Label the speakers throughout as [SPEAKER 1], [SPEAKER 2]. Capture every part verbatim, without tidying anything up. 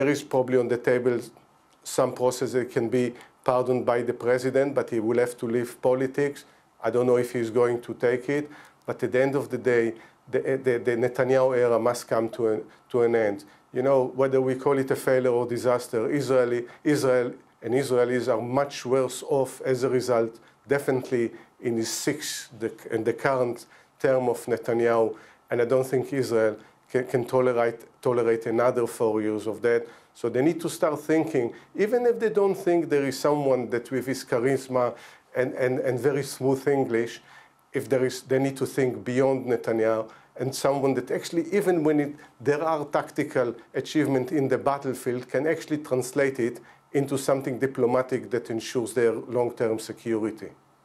[SPEAKER 1] There is probably on the table some process that can be pardoned by the president, but he will have to leave politics. I don't know if he's going to take it, but at the end of the day, the, the, the Netanyahu era must come to an, to an end. You know, whether we call it a failure or disaster, Israeli, Israel and Israelis are much worse off as a result, definitely in his sixth, the, in the current term of Netanyahu, and I don't think Israel can, can tolerate, tolerate another four years of that. So they need to start thinking, even if they don't think there is someone that with his charisma and, and, and very smooth English, if there is, they need to think beyond Netanyahu and someone that actually, even when it, there are tactical achievements in the battlefield, can actually translate it into something diplomatic that ensures their long-term security.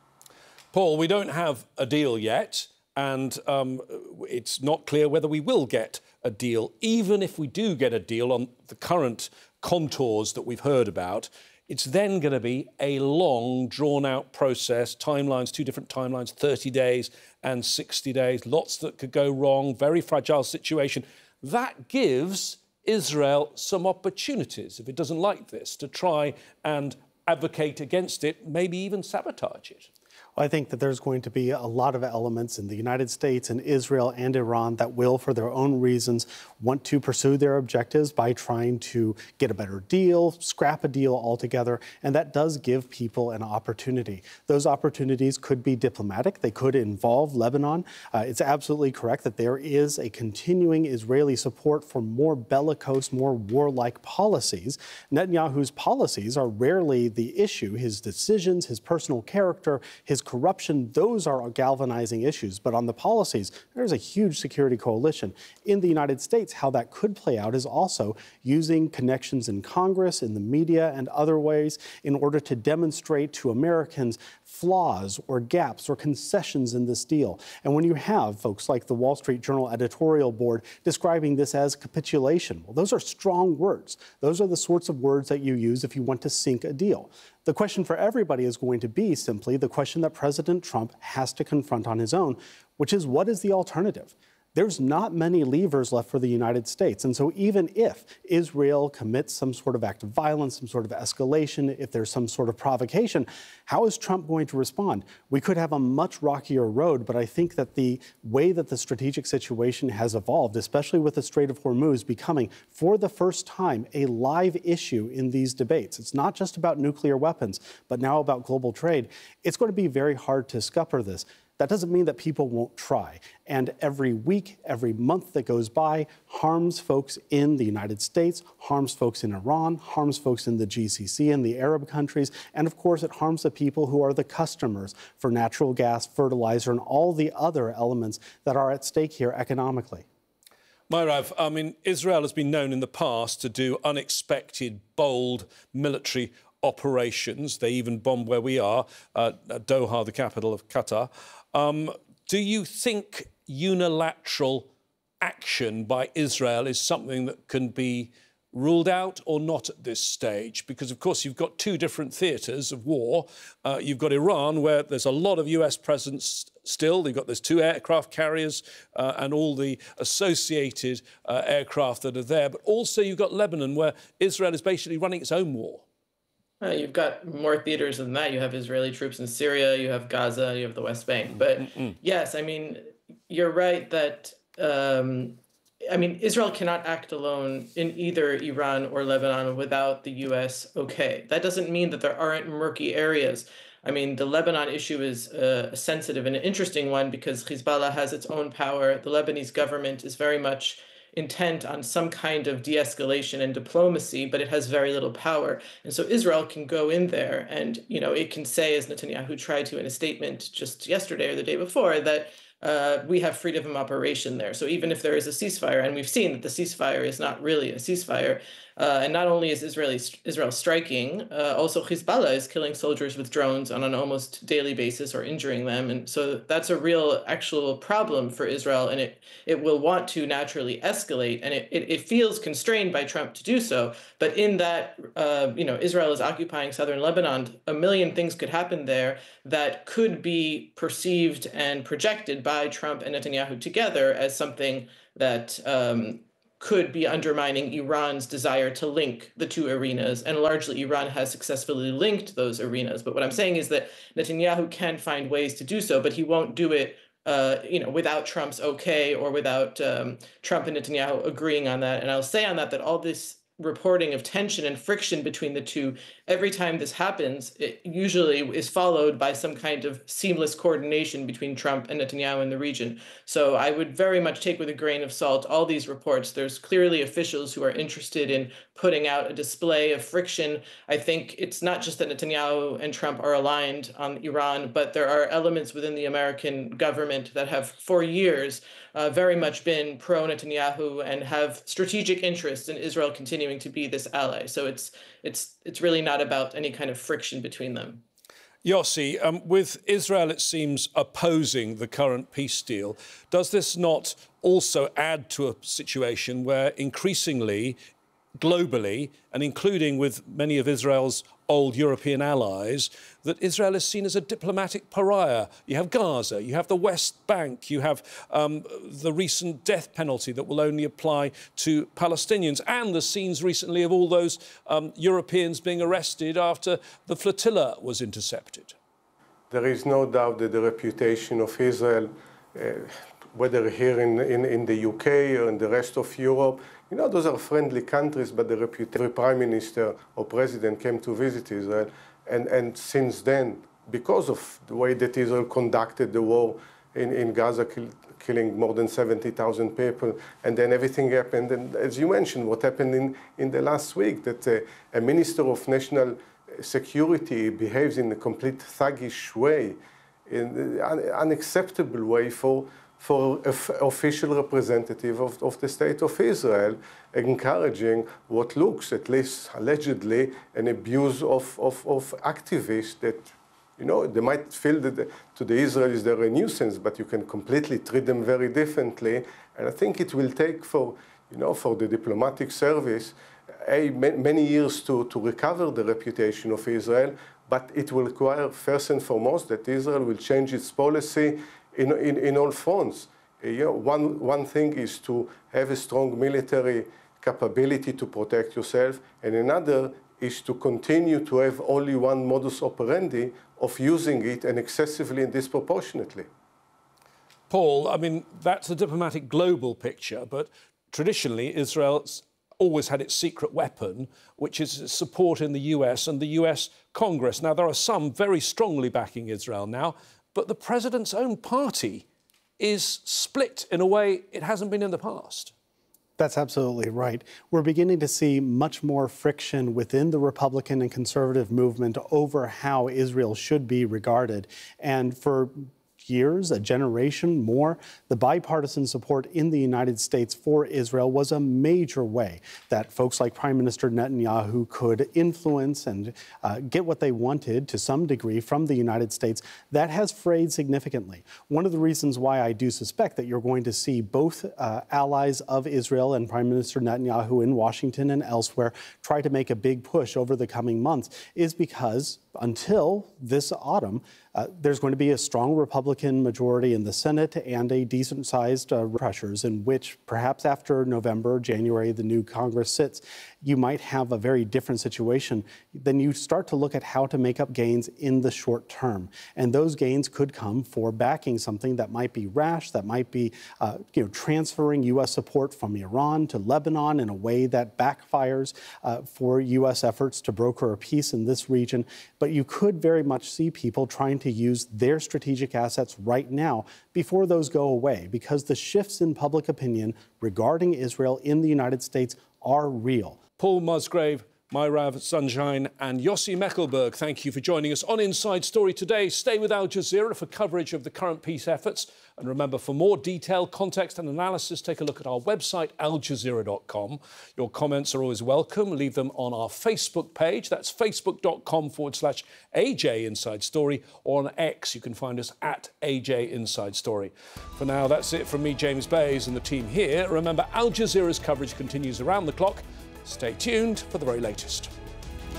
[SPEAKER 2] Paul, we don't have a deal yet, and um, it's not clear whether we will get a deal. Even if we do get a deal on the current contours that we've heard about, it's then going to be a long, drawn-out process, timelines, two different timelines, thirty days and sixty days, lots that could go wrong, very fragile situation. That gives Israel some opportunities, if it doesn't like this, to try and advocate against it, maybe even sabotage it.
[SPEAKER 3] I think that there's going to be a lot of elements in the United States and Israel and Iran that will, for their own reasons, want to pursue their objectives by trying to get a better deal, scrap a deal altogether, and that does give people an opportunity. Those opportunities could be diplomatic. They could involve Lebanon. Uh, it's absolutely correct that there is a continuing Israeli support for more bellicose, more warlike policies. Netanyahu's policies are rarely the issue. His decisions, his personal character, his corruption, those are galvanizing issues. But on the policies, there's a huge security coalition. In the United States, how that could play out is also using connections in Congress, in the media, and other ways in order to demonstrate to Americans flaws or gaps or concessions in this deal. And when you have folks like the Wall Street Journal editorial board describing this as capitulation, well, those are strong words. Those are the sorts of words that you use if you want to sink a deal. The question for everybody is going to be simply the question that President Trump has to confront on his own, which is, what is the alternative? There's not many levers left for the United States. And so even if Israel commits some sort of act of violence, some sort of escalation, if there's some sort of provocation, how is Trump going to respond? We could have a much rockier road, but I think that the way that the strategic situation has evolved, especially with the Strait of Hormuz becoming, for the first time, a live issue in these debates. It's not just about nuclear weapons, but now about global trade. It's going to be very hard to scupper this. That doesn't mean that people won't try. And every week, every month that goes by harms folks in the United States, harms folks in Iran, harms folks in the G C C and the Arab countries, and of course it harms the people who are the customers for natural gas, fertilizer, and all the other elements that are at stake here economically.
[SPEAKER 2] Myrav, I mean, Israel has been known in the past to do unexpected, bold military operations. They even bombed where we are, uh, Doha, the capital of Qatar. Um, do you think unilateral action by Israel is something that can be ruled out or not at this stage? Because, of course, you've got two different theatres of war. Uh, you've got Iran, where there's a lot of U S presence still. They've got those two aircraft carriers uh, and all the associated uh, aircraft that are there. But also you've got Lebanon, where Israel is basically running its own war.
[SPEAKER 4] Uh, you've got more theaters than that. You have Israeli troops in Syria, you have Gaza, you have the West Bank. But Mm-mm. yes, I mean, you're right that, um, I mean, Israel cannot act alone in either Iran or Lebanon without the U S okay. That doesn't mean that there aren't murky areas. I mean, the Lebanon issue is uh, a sensitive and an interesting one because Hezbollah has its own power. The Lebanese government is very much intent on some kind of de-escalation and diplomacy, but it has very little power. And so Israel can go in there and, you know, it can say, as Netanyahu tried to in a statement just yesterday or the day before, that uh, we have freedom of operation there. So even if there is a ceasefire, and we've seen that the ceasefire is not really a ceasefire, uh, and not only is Israeli, Israel striking, uh, also Hezbollah is killing soldiers with drones on an almost daily basis or injuring them. And so that's a real actual problem for Israel, and it, it will want to naturally escalate, and it, it, it feels constrained by Trump to do so. But in that, uh, you know, Israel is occupying southern Lebanon, a million things could happen there that could be perceived and projected by Trump and Netanyahu together as something that um, could be undermining Iran's desire to link the two arenas. And largely, Iran has successfully linked those arenas. But what I'm saying is that Netanyahu can find ways to do so, but he won't do it uh, you know, without Trump's okay or without um, Trump and Netanyahu agreeing on that. And I'll say on that that all this reporting of tension and friction between the two, every time this happens, it usually is followed by some kind of seamless coordination between Trump and Netanyahu in the region. So I would very much take with a grain of salt all these reports. There's clearly officials who are interested in putting out a display of friction. I think it's not just that Netanyahu and Trump are aligned on Iran, but there are elements within the American government that have for years uh, very much been pro-Netanyahu and have strategic interests in Israel continuing to be this ally. So it's it's it's really not about any kind of friction between them.
[SPEAKER 2] Yossi, um, with Israel, it seems, opposing the current peace deal, does this not also add to a situation where increasingly, globally, and including with many of Israel's old European allies, that Israel is seen as a diplomatic pariah? You have Gaza, you have the West Bank, you have um, the recent death penalty that will only apply to Palestinians, and the scenes recently of all those um, Europeans being arrested after the flotilla was intercepted.
[SPEAKER 1] There is no doubt that the reputation of Israel, uh, whether here in, in, in the U K or in the rest of Europe, you know, those are friendly countries, but the reputation, prime minister or president came to visit Israel, and, and since then, because of the way that Israel conducted the war in, in Gaza, kill, killing more than seventy thousand people, and then everything happened, and as you mentioned, what happened in, in the last week, that uh, a minister of national security behaves in a complete thuggish way, in an unacceptable way for for an official representative of, of the State of Israel, encouraging what looks, at least allegedly, an abuse of, of, of activists that, you know, they might feel that the, to the Israelis they're a nuisance, but you can completely treat them very differently. And I think it will take for, you know, for the diplomatic service a, many years to, to recover the reputation of Israel, but it will require, first and foremost, that Israel will change its policy In, in, in all fronts. You know, one, one thing is to have a strong military capability to protect yourself, and another is to continue to have only one modus operandi of using it, and excessively and disproportionately.
[SPEAKER 2] Paul, I mean, that's the diplomatic global picture, but traditionally Israel's always had its secret weapon, which is support in the U S and the U S Congress. Now, there are some very strongly backing Israel now, but the president's own party is split in a way it hasn't been in the past.
[SPEAKER 3] That's absolutely right. We're beginning to see much more friction within the Republican and conservative movement over how Israel should be regarded. And for years, a generation more, the bipartisan support in the United States for Israel was a major way that folks like Prime Minister Netanyahu could influence and uh, get what they wanted to some degree from the United States. That has frayed significantly. One of the reasons why I do suspect that you're going to see both uh, allies of Israel and Prime Minister Netanyahu in Washington and elsewhere try to make a big push over the coming months is because until this autumn, uh, there's going to be a strong Republican majority in the Senate and a decent-sized uh, pressures in which perhaps after November, January, the new Congress sits, you might have a very different situation. Then you start to look at how to make up gains in the short term. And those gains could come for backing something that might be rash, that might be uh, you know, transferring U S support from Iran to Lebanon in a way that backfires uh, for U S efforts to broker a peace in this region. But you could very much see people trying to use their strategic assets right now before those go away, because the shifts in public opinion regarding Israel in the United States are real.
[SPEAKER 2] Paul Musgrave, Myrav Sunshine and Yossi Mekelberg, thank you for joining us on Inside Story today. Stay with Al Jazeera for coverage of the current peace efforts. And remember, for more detailed context and analysis, take a look at our website, al jazeera dot com. Your comments are always welcome. Leave them on our Facebook page. That's facebook.com forward slash AJ Inside Story. Or on X, you can find us at A J Inside Story. For now, that's it from me, James Bays, and the team here. Remember, Al Jazeera's coverage continues around the clock. Stay tuned for the very latest.